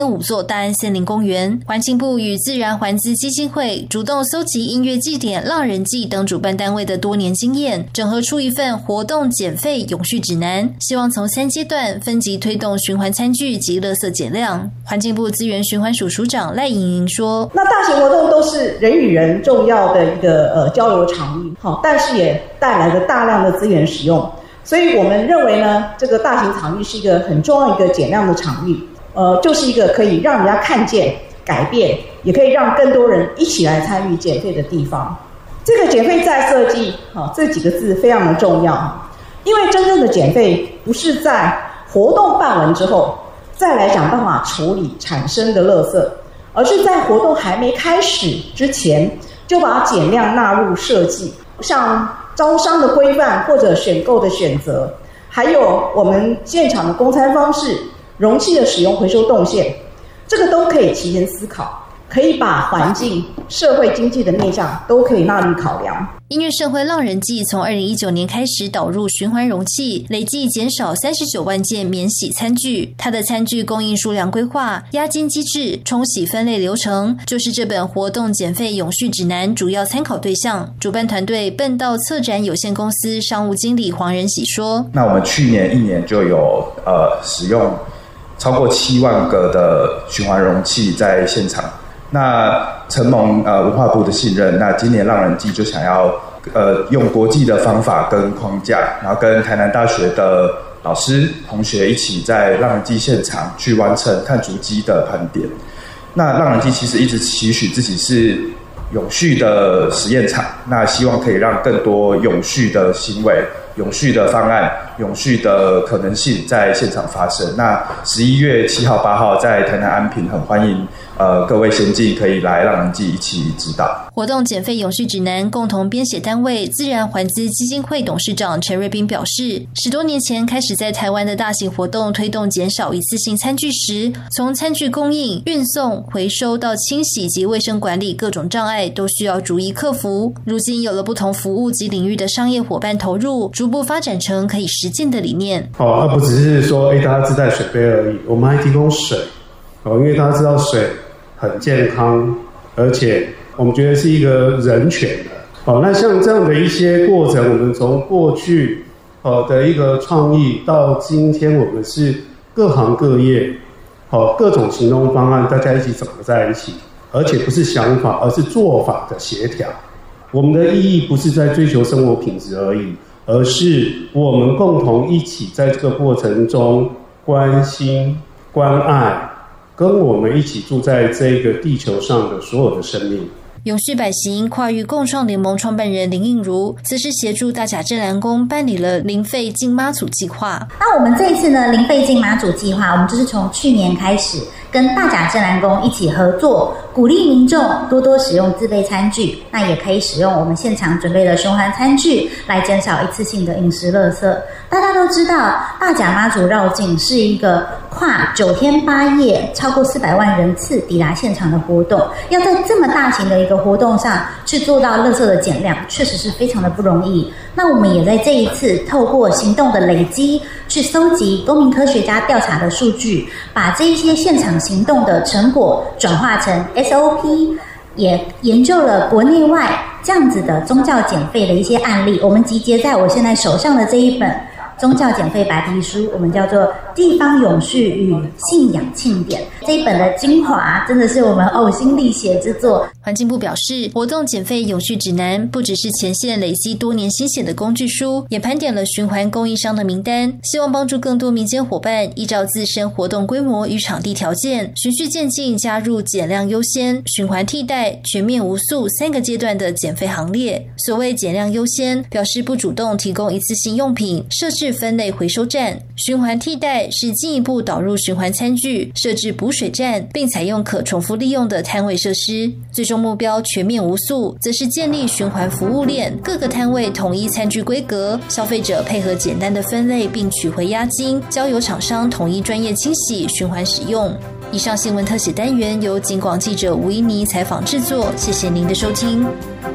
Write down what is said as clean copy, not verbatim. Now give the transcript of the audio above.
5座大安森林公园。环境部与自然环资基金会主动搜集音乐祭典、浪人祭等主办单位的多年经验，整合出一份活动减废永续指南，希望从3阶段分级推动循环餐具及垃圾减量。环境部资源循环署署长赖莹莹说： 那大型活动都是人与人重要的一个交流场域，但是也带来了大量的资源使用，所以我们认为呢，这个大型场域是一个很重要一个减量的场域，就是一个可以让人家看见改变，也可以让更多人一起来参与减废的地方。这个减废再设计，这几个字非常的重要，因为真正的减废不是在活动办完之后再来想办法处理产生的垃圾，而是在活动还没开始之前就把减量纳入设计，像招商的规范或者选购的选择，还有我们现场的供餐方式、容器的使用、回收动线，这个都可以提前思考，可以把环境、社会经济的面向都可以纳入考量。 音乐社会浪人祭从2019年开始导入循环容器，累计减少39万件免洗餐具。它的餐具供应数量规划、押金机制、冲洗分类流程，就是这本活动减废永续指南主要参考对象。主办团队笨道策展有限公司商务经理黄仁喜说： 那我们去年1年就有使用超过7万个的循环容器在现场。那承蒙文化部的信任，那今年浪人祭就想要用国际的方法跟框架，然后跟台南大学的老师同学一起在浪人祭现场去完成碳足迹的盘点。那浪人祭其实一直期许自己是永续的实验场，那希望可以让更多永续的行为、永续的方案、永续的可能性在现场发生。那11月7号、8号在台南安平，很欢迎各位先进可以来浪人祭一起指导。 活动减废永续指南共同编写单位自然环资基金会董事长陈瑞斌表示，10多年前开始在台湾的大型活动推动减少一次性餐具时，从餐具供应、运送、回收到清洗及卫生管理各种障碍都需要逐一克服。如今有了不同服务及领域的商业伙伴投入，逐步发展成可以实践的理念。 而不只是说大家自带水杯而已，我们还提供水，因为大家知道水很健康，而且我们觉得是一个人权的。那像这样的一些过程，我们从过去的一个创意到今天，我们是各行各业各种行动方案，大家一起整合在一起，而且不是想法，而是做法的协调。我们的意义不是在追求生活品质而已，而是我们共同一起在这个过程中关心、关爱跟我们一起住在这个地球上的所有的生命。 永续百行跨域共创联盟创办人林映如，此时协助大甲镇澜宫办理了零废进妈祖计划。 那我们这一次呢，零废进妈祖计划，我们就是从去年开始跟大甲镇澜宫一起合作，鼓励民众多多使用自备餐具，那也可以使用我们现场准备的循环餐具来减少一次性的饮食垃圾。大家都知道，大甲妈祖绕境是一个跨9天8夜超过400万人次抵达现场的活动，要在这么大型的一个活动上去做到垃圾的减量，确实是非常的不容易。那我们也在这一次透过行动的累积，去搜集公民科学家调查的数据，把这一些现场行动的成果转化成 SOP， 也研究了国内外这样子的宗教减废的一些案例，我们集结在我现在手上的这一本宗教减废白皮书，我们叫做《地方永续与信仰庆典》。这一本的精华真的是我们呕心沥血之作。 环境部表示，活动减废永续指南不只是前线累积多年心血的工具书，也盘点了循环供应商的名单，希望帮助更多民间伙伴依照自身活动规模与场地条件，循序渐进加入减量优先、循环替代、全面无塑3个阶段的减废行列。所谓减量优先，表示不主动提供一次性用品，设置分类回收站；循环替代是进一步导入循环餐具，设置补水站，并采用可重复利用的摊位设施。最终目标全面无塑，则是建立循环服务链，各个摊位统一餐具规格，消费者配合简单的分类并取回押金，交由厂商统一专业清洗循环使用。以上新闻特写单元由警广记者吴依妮采访制作，谢谢您的收听。